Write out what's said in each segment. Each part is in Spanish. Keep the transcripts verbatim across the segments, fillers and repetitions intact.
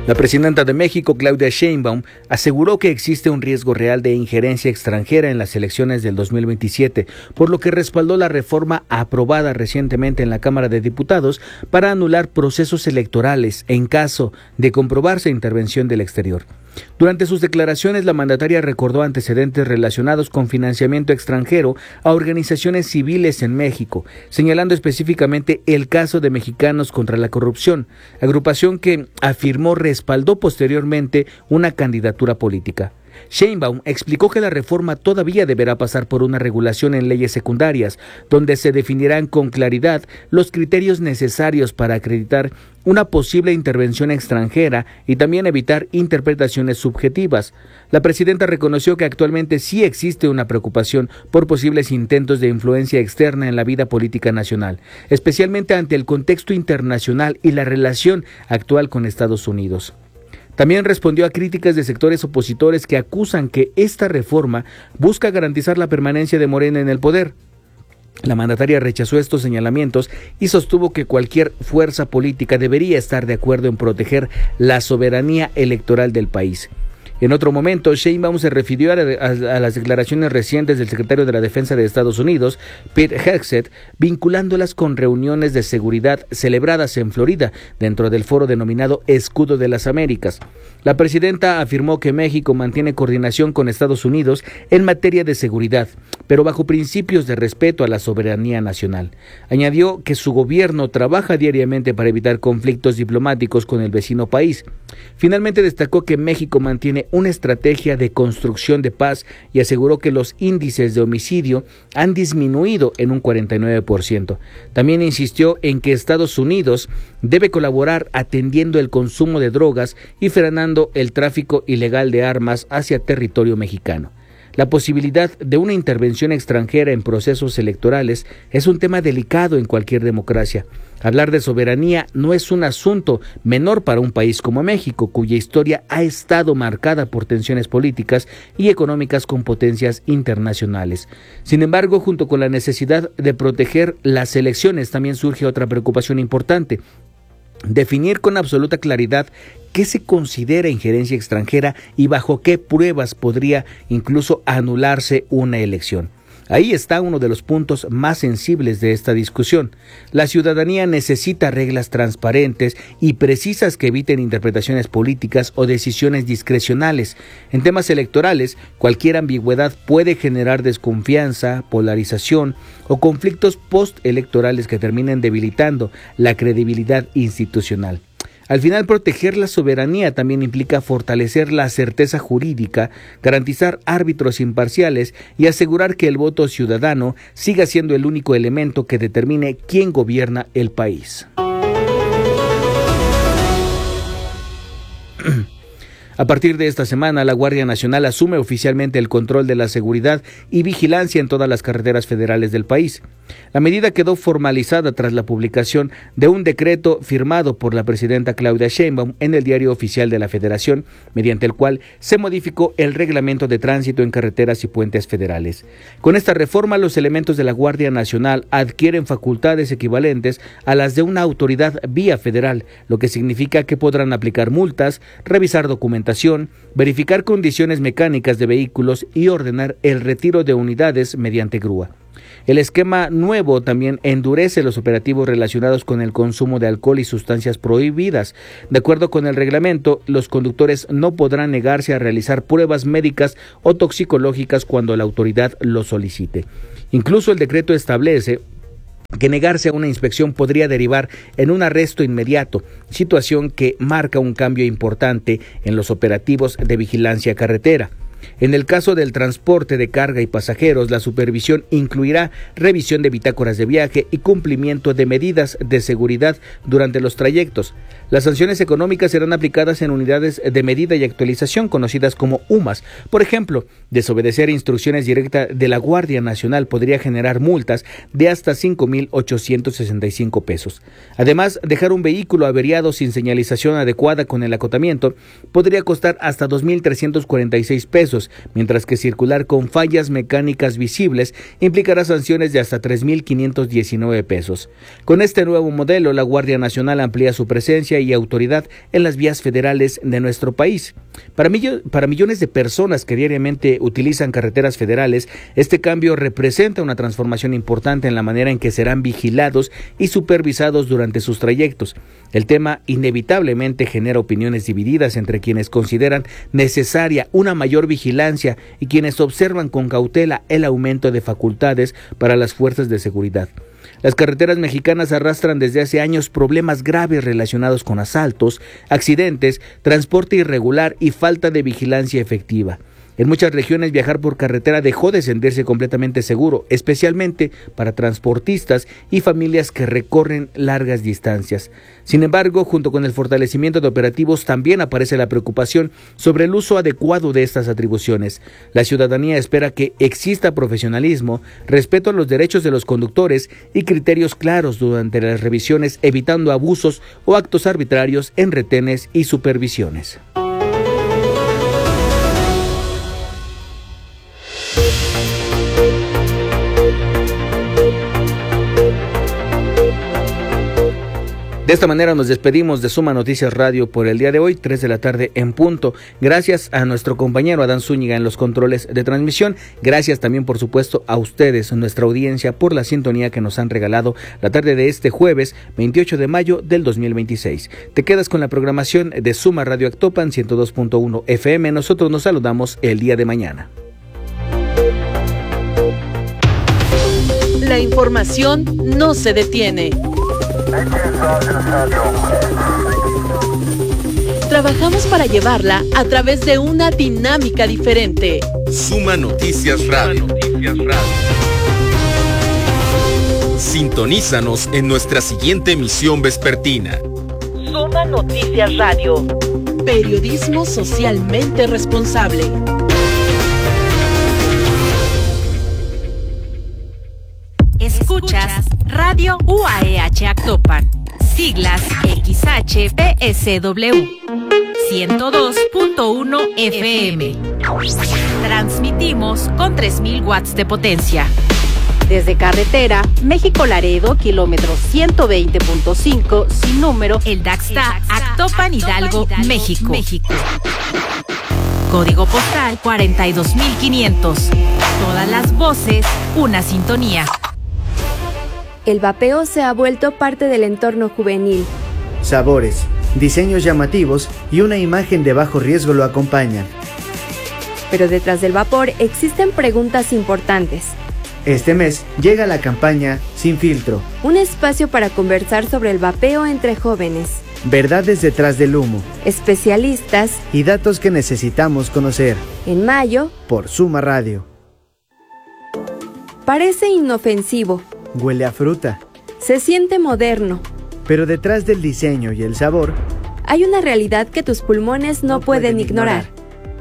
La presidenta de México, Claudia Sheinbaum, aseguró que existe un riesgo real de injerencia extranjera en las elecciones del dos mil veintisiete, por lo que respaldó la reforma aprobada recientemente en la Cámara de Diputados para anular procesos electorales en caso de comprobarse intervención del exterior. Durante sus declaraciones, la mandataria recordó antecedentes relacionados con financiamiento extranjero a organizaciones civiles en México, señalando específicamente el caso de Mexicanos contra la Corrupción, agrupación que afirmó respaldó posteriormente una candidatura política. Sheinbaum explicó que la reforma todavía deberá pasar por una regulación en leyes secundarias, donde se definirán con claridad los criterios necesarios para acreditar una posible intervención extranjera y también evitar interpretaciones subjetivas. La presidenta reconoció que actualmente sí existe una preocupación por posibles intentos de influencia externa en la vida política nacional, especialmente ante el contexto internacional y la relación actual con Estados Unidos. También respondió a críticas de sectores opositores que acusan que esta reforma busca garantizar la permanencia de Morena en el poder. La mandataria rechazó estos señalamientos y sostuvo que cualquier fuerza política debería estar de acuerdo en proteger la soberanía electoral del país. En otro momento, Sheinbaum se refirió a, a, a las declaraciones recientes del secretario de la Defensa de Estados Unidos, Pete Hegseth, vinculándolas con reuniones de seguridad celebradas en Florida, dentro del foro denominado Escudo de las Américas. La presidenta afirmó que México mantiene coordinación con Estados Unidos en materia de seguridad, pero bajo principios de respeto a la soberanía nacional. Añadió que su gobierno trabaja diariamente para evitar conflictos diplomáticos con el vecino país. Finalmente destacó que México mantiene una estrategia de construcción de paz y aseguró que los índices de homicidio han disminuido en un cuarenta y nueve por ciento. También insistió en que Estados Unidos debe colaborar atendiendo el consumo de drogas y frenando el tráfico ilegal de armas hacia territorio mexicano. La posibilidad de una intervención extranjera en procesos electorales es un tema delicado en cualquier democracia. Hablar de soberanía no es un asunto menor para un país como México, cuya historia ha estado marcada por tensiones políticas y económicas con potencias internacionales. Sin embargo, junto con la necesidad de proteger las elecciones, también surge otra preocupación importante: definir con absoluta claridad qué se considera injerencia extranjera y bajo qué pruebas podría incluso anularse una elección. Ahí está uno de los puntos más sensibles de esta discusión. La ciudadanía necesita reglas transparentes y precisas que eviten interpretaciones políticas o decisiones discrecionales. En temas electorales, cualquier ambigüedad puede generar desconfianza, polarización o conflictos postelectorales que terminen debilitando la credibilidad institucional. Al final, proteger la soberanía también implica fortalecer la certeza jurídica, garantizar árbitros imparciales y asegurar que el voto ciudadano siga siendo el único elemento que determine quién gobierna el país. A partir de esta semana, la Guardia Nacional asume oficialmente el control de la seguridad y vigilancia en todas las carreteras federales del país. La medida quedó formalizada tras la publicación de un decreto firmado por la presidenta Claudia Sheinbaum en el Diario Oficial de la Federación, mediante el cual se modificó el reglamento de tránsito en carreteras y puentes federales. Con esta reforma, los elementos de la Guardia Nacional adquieren facultades equivalentes a las de una autoridad vía federal, lo que significa que podrán aplicar multas, revisar documentos, verificar condiciones mecánicas de vehículos y ordenar el retiro de unidades mediante grúa. El esquema nuevo también endurece los operativos relacionados con el consumo de alcohol y sustancias prohibidas. De acuerdo con el reglamento, los conductores no podrán negarse a realizar pruebas médicas o toxicológicas cuando la autoridad lo solicite. Incluso el decreto establece que negarse a una inspección podría derivar en un arresto inmediato, situación que marca un cambio importante en los operativos de vigilancia carretera. En el caso del transporte de carga y pasajeros, la supervisión incluirá revisión de bitácoras de viaje y cumplimiento de medidas de seguridad durante los trayectos. Las sanciones económicas serán aplicadas en unidades de medida y actualización conocidas como U M A S. Por ejemplo, desobedecer instrucciones directas de la Guardia Nacional podría generar multas de hasta cinco mil ochocientos sesenta y cinco pesos. Además, dejar un vehículo averiado sin señalización adecuada con el acotamiento podría costar hasta dos mil trescientos cuarenta y seis pesos pesos, mientras que circular con fallas mecánicas visibles implicará sanciones de hasta tres mil quinientos diecinueve pesos. Con este nuevo modelo, la Guardia Nacional amplía su presencia y autoridad en las vías federales de nuestro país. Para, millo- para millones de personas que diariamente utilizan carreteras federales, este cambio representa una transformación importante en la manera en que serán vigilados y supervisados durante sus trayectos. El tema inevitablemente genera opiniones divididas entre quienes consideran necesaria una mayor vigilancia y quienes observan con cautela el aumento de facultades para las fuerzas de seguridad. Las carreteras mexicanas arrastran desde hace años problemas graves relacionados con asaltos, accidentes, transporte irregular y falta de vigilancia efectiva. En muchas regiones viajar por carretera dejó de sentirse completamente seguro, especialmente para transportistas y familias que recorren largas distancias. Sin embargo, junto con el fortalecimiento de operativos, también aparece la preocupación sobre el uso adecuado de estas atribuciones. La ciudadanía espera que exista profesionalismo, respeto a los derechos de los conductores y criterios claros durante las revisiones, evitando abusos o actos arbitrarios en retenes y supervisiones. De esta manera nos despedimos de Suma Noticias Radio por el día de hoy, tres de la tarde en punto. Gracias a nuestro compañero Adán Zúñiga en los controles de transmisión. Gracias también, por supuesto, a ustedes, nuestra audiencia, por la sintonía que nos han regalado la tarde de este jueves veintiocho de mayo del dos mil veintiséis. Te quedas con la programación de Suma Radio Actopan ciento dos punto uno F M. Nosotros nos saludamos el día de mañana. La información no se detiene. Trabajamos para llevarla a través de una dinámica diferente. Suma Noticias Radio. Sintonízanos en nuestra siguiente emisión vespertina. Suma Noticias Radio. Periodismo socialmente responsable. Escuchas Radio U A E H Actopan, siglas X H P S W, ciento dos punto uno F M. Transmitimos con tres mil watts de potencia. Desde carretera, México-Laredo, kilómetro ciento veinte punto cinco, sin número, El Daxta, Actopan, Hidalgo, México. México. Código postal cuarenta y dos mil quinientos. Todas las voces, una sintonía. El vapeo se ha vuelto parte del entorno juvenil. Sabores, diseños llamativos y una imagen de bajo riesgo lo acompañan. Pero detrás del vapor existen preguntas importantes. Este mes llega la campaña Sin Filtro. Un espacio para conversar sobre el vapeo entre jóvenes. Verdades detrás del humo. Especialistas. Y datos que necesitamos conocer. En mayo. Por Suma Radio. Parece inofensivo. Huele a fruta. Se siente moderno. Pero detrás del diseño y el sabor, hay una realidad que tus pulmones no, no pueden, pueden ignorar. ignorar.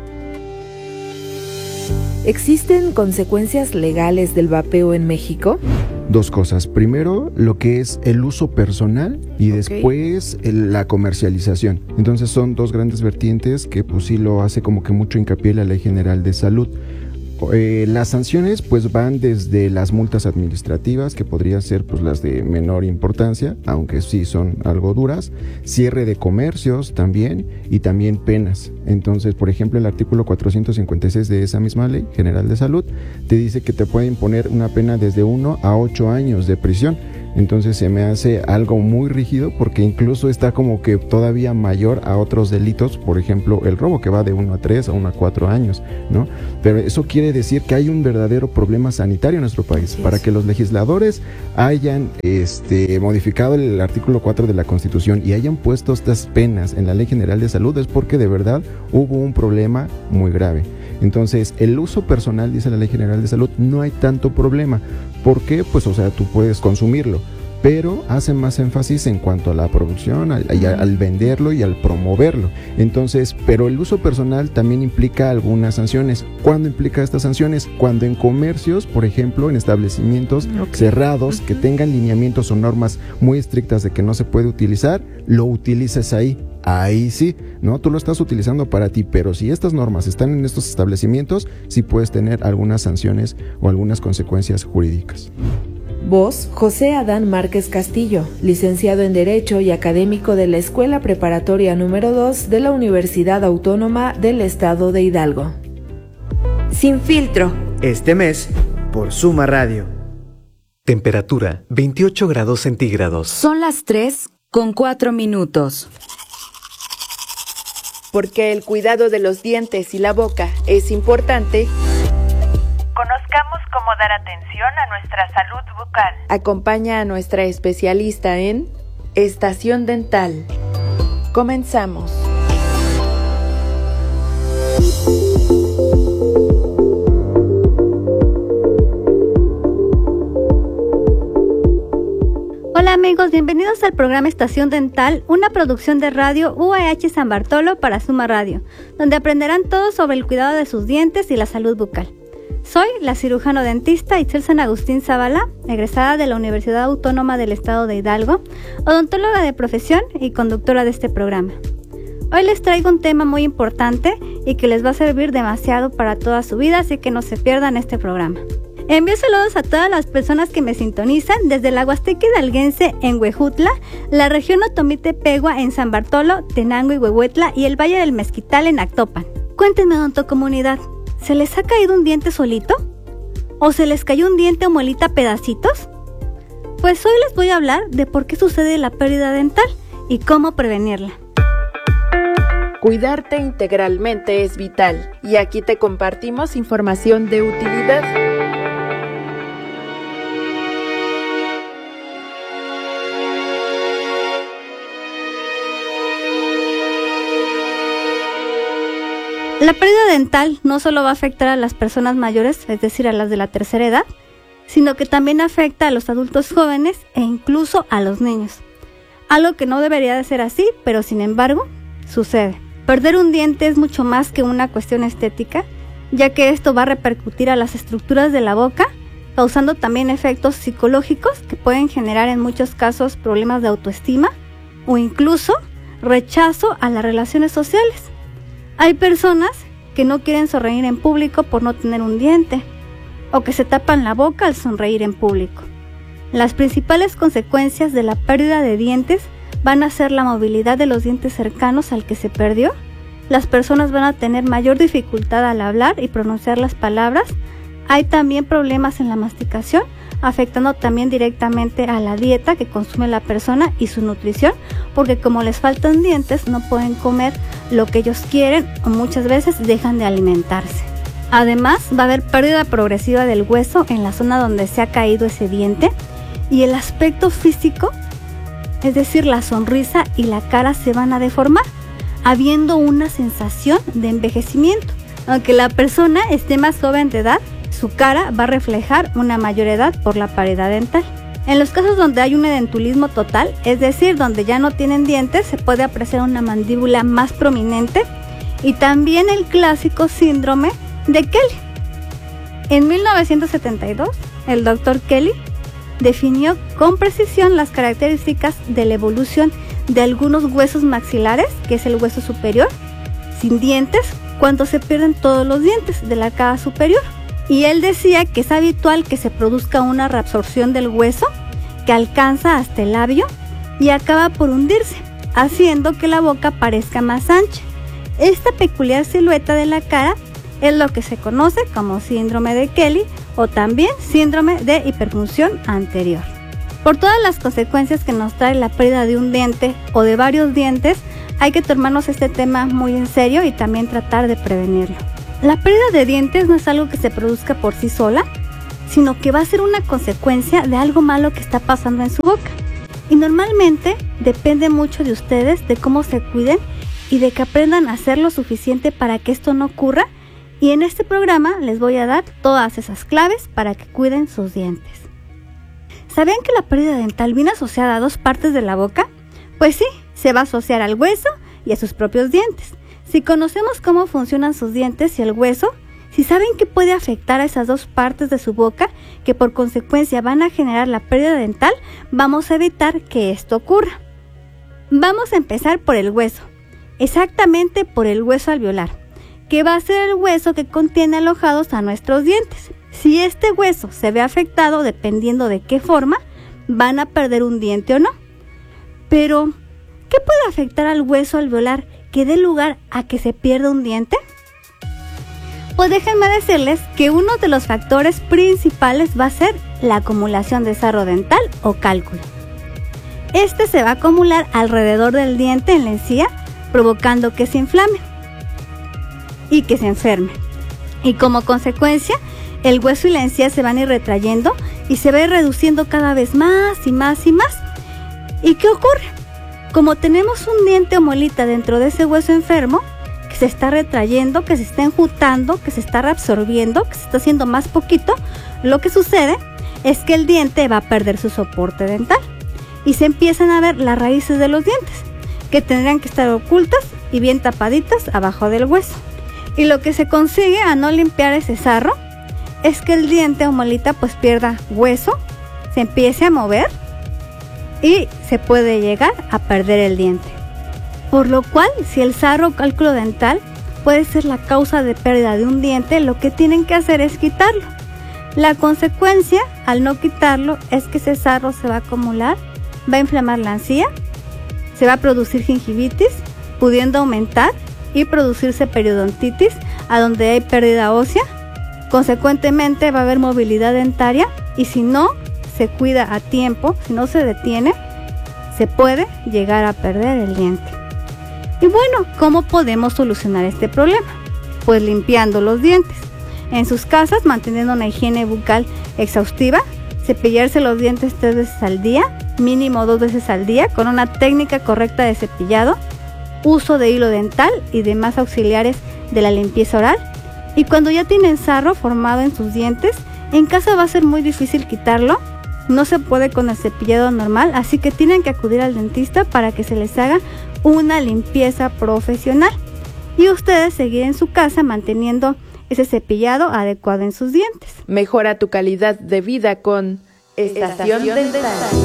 ¿Existen consecuencias legales del vapeo en México? Dos cosas. Primero, lo que es el uso personal y okay. después el, la comercialización. Entonces son dos grandes vertientes que pues sí lo hace como que mucho hincapié la Ley General de Salud. Eh, las sanciones pues van desde las multas administrativas, que podrían ser pues las de menor importancia, aunque sí son algo duras, cierre de comercios también, y también penas. Entonces, por ejemplo, el artículo cuatrocientos cincuenta y seis de esa misma Ley General de Salud te dice que te puede imponer una pena desde uno a ocho años de prisión. Entonces se me hace algo muy rígido, porque incluso está como que todavía mayor a otros delitos, por ejemplo el robo, que va de uno a tres a uno a cuatro años, ¿no? Pero eso quiere decir que hay un verdadero problema sanitario en nuestro país. Para que los legisladores hayan este, modificado el artículo cuatro de la Constitución y hayan puesto estas penas en la Ley General de Salud, es porque de verdad hubo un problema muy grave. Entonces, el uso personal, dice la Ley General de Salud, no hay tanto problema. ¿Por qué? Pues, o sea, tú puedes consumirlo, pero hacen más énfasis en cuanto a la producción, al, al venderlo y al promoverlo. Entonces, pero el uso personal también implica algunas sanciones. ¿Cuándo implica estas sanciones? Cuando en comercios, por ejemplo, en establecimientos okay. cerrados, uh-huh. que tengan lineamientos o normas muy estrictas de que no se puede utilizar, lo utilices ahí. ahí sí, ¿no? Tú lo estás utilizando para ti, pero si estas normas están en estos establecimientos, sí puedes tener algunas sanciones o algunas consecuencias jurídicas. Voz, José Adán Márquez Castillo, licenciado en Derecho y académico de la Escuela Preparatoria número dos de la Universidad Autónoma del Estado de Hidalgo. Sin filtro. Este mes, por Suma Radio. Temperatura veintiocho grados centígrados. Son las tres con cuatro minutos. Porque el cuidado de los dientes y la boca es importante, conozcamos cómo dar atención a nuestra salud bucal. Acompaña a nuestra especialista en Estación Dental. Comenzamos. Hola amigos, bienvenidos al programa Estación Dental, una producción de Radio U A H San Bartolo para Suma Radio, donde aprenderán todo sobre el cuidado de sus dientes y la salud bucal. Soy la cirujano dentista Itzel San Agustín Zavala, egresada de la Universidad Autónoma del Estado de Hidalgo, odontóloga de profesión y conductora de este programa. Hoy les traigo un tema muy importante y que les va a servir demasiado para toda su vida, así que no se pierdan este programa. Envío saludos a todas las personas que me sintonizan desde la Huasteca Hidalguense en Huejutla, la región Otomí-Tepehua en San Bartolo, Tenango y Huehuetla y el Valle del Mezquital en Actopan. Cuéntenme, odontocomunidad, ¿se les ha caído un diente solito? ¿O se les cayó un diente o muelita a pedacitos? Pues hoy les voy a hablar de por qué sucede la pérdida dental y cómo prevenirla. Cuidarte integralmente es vital y aquí te compartimos información de utilidad. La pérdida dental no solo va a afectar a las personas mayores, es decir, a las de la tercera edad, sino que también afecta a los adultos jóvenes e incluso a los niños. Algo que no debería de ser así, pero sin embargo, sucede. Perder un diente es mucho más que una cuestión estética, ya que esto va a repercutir a las estructuras de la boca, causando también efectos psicológicos que pueden generar en muchos casos problemas de autoestima o incluso rechazo a las relaciones sociales. Hay personas que no quieren sonreír en público por no tener un diente, o que se tapan la boca al sonreír en público. Las principales consecuencias de la pérdida de dientes van a ser la movilidad de los dientes cercanos al que se perdió. Las personas van a tener mayor dificultad al hablar y pronunciar las palabras. Hay también problemas en la masticación, afectando también directamente a la dieta que consume la persona y su nutrición, porque como les faltan dientes no pueden comer lo que ellos quieren o muchas veces dejan de alimentarse. Además, va a haber pérdida progresiva del hueso en la zona donde se ha caído ese diente y el aspecto físico, es decir, la sonrisa y la cara se van a deformar, habiendo una sensación de envejecimiento. Aunque la persona esté más joven de edad, su cara va a reflejar una mayor edad por la paridad dental. En los casos donde hay un edentulismo total, es decir, donde ya no tienen dientes, se puede apreciar una mandíbula más prominente y también el clásico síndrome de Kelly. En mil novecientos setenta y dos, el doctor Kelly definió con precisión las características de la evolución de algunos huesos maxilares, que es el hueso superior, sin dientes, cuando se pierden todos los dientes de la arcada superior. Y él decía que es habitual que se produzca una reabsorción del hueso que alcanza hasta el labio y acaba por hundirse, haciendo que la boca parezca más ancha. Esta peculiar silueta de la cara es lo que se conoce como síndrome de Kelly o también síndrome de hiperfunción anterior. Por todas las consecuencias que nos trae la pérdida de un diente o de varios dientes, hay que tomarnos este tema muy en serio y también tratar de prevenirlo. La pérdida de dientes no es algo que se produzca por sí sola, sino que va a ser una consecuencia de algo malo que está pasando en su boca. Y normalmente depende mucho de ustedes, de cómo se cuiden y de que aprendan a hacer lo suficiente para que esto no ocurra. Y en este programa les voy a dar todas esas claves para que cuiden sus dientes. ¿Sabían que la pérdida dental viene asociada a dos partes de la boca? Pues sí, se va a asociar al hueso y a sus propios dientes. Si conocemos cómo funcionan sus dientes y el hueso, si saben que puede afectar a esas dos partes de su boca, que por consecuencia van a generar la pérdida dental, vamos a evitar que esto ocurra. Vamos a empezar por el hueso, exactamente por el hueso alveolar, que va a ser el hueso que contiene alojados a nuestros dientes. Si este hueso se ve afectado, dependiendo de qué forma, van a perder un diente o no. Pero, ¿qué puede afectar al hueso alveolar que dé lugar a que se pierda un diente? Pues déjenme decirles que uno de los factores principales va a ser la acumulación de sarro dental o cálculo. Este se va a acumular alrededor del diente en la encía, provocando que se inflame y que se enferme. Y como consecuencia, el hueso y la encía se van a ir retrayendo y se va a ir reduciendo cada vez más y más y más. ¿Y qué ocurre? Como tenemos un diente o molita dentro de ese hueso enfermo, que se está retrayendo, que se está enjuntando, que se está reabsorbiendo, que se está haciendo más poquito, lo que sucede es que el diente va a perder su soporte dental y se empiezan a ver las raíces de los dientes, que tendrían que estar ocultas y bien tapaditas abajo del hueso. Y lo que se consigue a no limpiar ese sarro es que el diente o molita pues pierda hueso, se empiece a mover y se puede llegar a perder el diente. Por lo cual, si el sarro o cálculo dental puede ser la causa de pérdida de un diente, lo que tienen que hacer es quitarlo. La consecuencia, al no quitarlo, es que ese sarro se va a acumular, va a inflamar la encía, se va a producir gingivitis, pudiendo aumentar y producirse periodontitis, a donde hay pérdida ósea. Consecuentemente va a haber movilidad dentaria y si no se cuida a tiempo, si no se detiene, se puede llegar a perder el diente. Y bueno, ¿cómo podemos solucionar este problema? Pues limpiando los dientes. En sus casas, manteniendo una higiene bucal exhaustiva, cepillarse los dientes tres veces al día, mínimo dos veces al día, con una técnica correcta de cepillado, uso de hilo dental y demás auxiliares de la limpieza oral. Y cuando ya tienen sarro formado en sus dientes, en casa va a ser muy difícil quitarlo, no se puede con el cepillado normal, así que tienen que acudir al dentista para que se les haga una limpieza profesional y ustedes seguir en su casa manteniendo ese cepillado adecuado en sus dientes. Mejora tu calidad de vida con Estación Dental.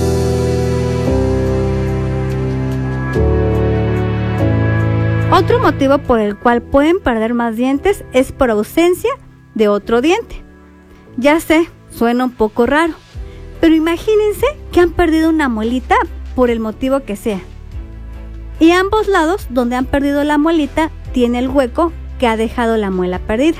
Otro motivo por el cual pueden perder más dientes es por ausencia de otro diente. Ya sé, suena un poco raro, pero imagínense que han perdido una muelita por el motivo que sea. Y ambos lados donde han perdido la muelita tiene el hueco que ha dejado la muela perdida.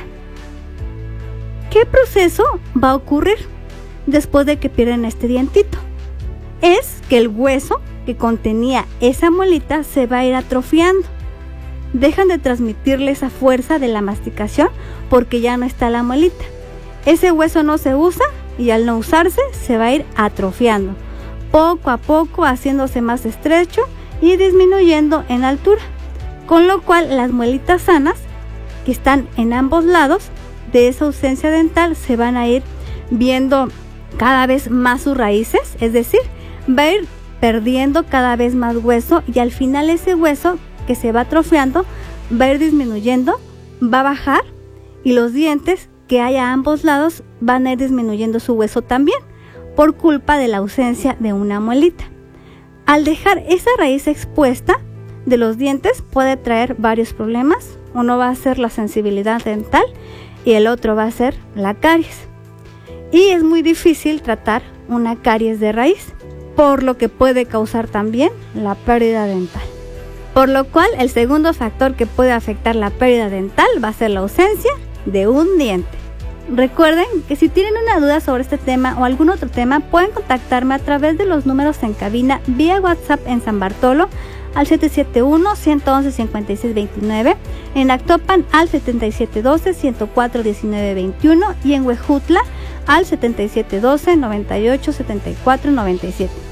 ¿Qué proceso va a ocurrir después de que pierden este dientito? Es que el hueso que contenía esa muelita se va a ir atrofiando. Dejan de transmitirle esa fuerza de la masticación porque ya no está la muelita. Ese hueso no se usa y al no usarse se va a ir atrofiando, poco a poco haciéndose más estrecho y disminuyendo en altura, con lo cual las muelitas sanas que están en ambos lados de esa ausencia dental se van a ir viendo cada vez más sus raíces, es decir, va a ir perdiendo cada vez más hueso y al final ese hueso que se va atrofiando va a ir disminuyendo, va a bajar y los dientes que hay a ambos lados van a ir disminuyendo su hueso también por culpa de la ausencia de una muelita. Al dejar esa raíz expuesta de los dientes puede traer varios problemas. Uno va a ser la sensibilidad dental y el otro va a ser la caries. Y es muy difícil tratar una caries de raíz, por lo que puede causar también la pérdida dental. Por lo cual, el segundo factor que puede afectar la pérdida dental va a ser la ausencia de un diente. Recuerden que si tienen una duda sobre este tema o algún otro tema, pueden contactarme a través de los números en cabina vía WhatsApp en San Bartolo al siete siete uno, uno uno uno, cinco seis dos nueve, en Actopan al setenta y siete doce, ciento cuatro, diecinueve veintiuno y en Huejutla al setenta y siete doce, noventa y ocho, setenta y cuatro noventa y siete.